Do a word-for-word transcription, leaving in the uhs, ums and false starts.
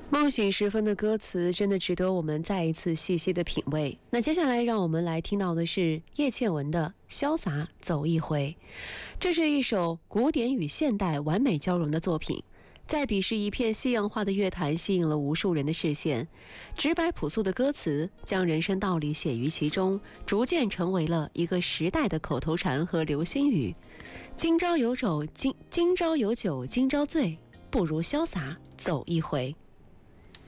梦醒时分的歌词真的值得我们再一次细细的品味。那接下来让我们来听到的是叶倩文的《潇洒走一回》，这是一首古典与现代完美交融的作品，在彼时一片西洋化的乐坛吸引了无数人的视线。直白朴素的歌词将人生道理写于其中，逐渐成为了一个时代的口头禅和流行语。今朝有酒今今朝有酒今朝醉，不如潇洒走一回。